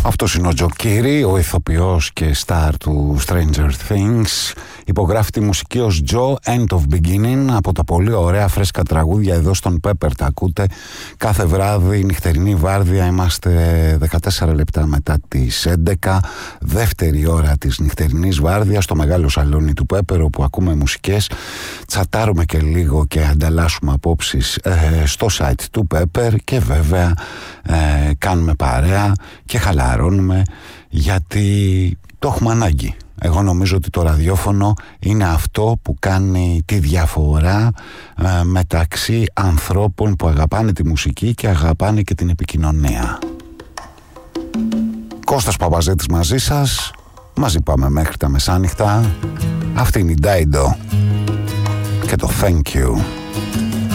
Αυτός είναι ο Τζο Κίρι, ο ηθοποιός και στάρ του Stranger Things. Υπογράφει τη μουσική ως Joe End of Beginning από τα πολύ ωραία φρέσκα τραγούδια εδώ στον Pepper. Τα ακούτε κάθε βράδυ, νυχτερινή βάρδια. Είμαστε 14 λεπτά μετά τις 11, δεύτερη ώρα της νυχτερινής βάρδιας στο μεγάλο σαλόνι του Pepper, όπου ακούμε μουσικές, τσατάρουμε και λίγο και ανταλλάσσουμε απόψεις στο site του Pepper και βέβαια κάνουμε παρέα και χαλαρώνουμε, γιατί το έχουμε ανάγκη. Εγώ νομίζω ότι το ραδιόφωνο είναι αυτό που κάνει τη διαφορά μεταξύ ανθρώπων που αγαπάνε τη μουσική και αγαπάνε και την επικοινωνία. Κώστας Παπαζέτης μαζί σας. Μαζί πάμε μέχρι τα μεσάνυχτα. Αυτή είναι η Dido και το Thank You.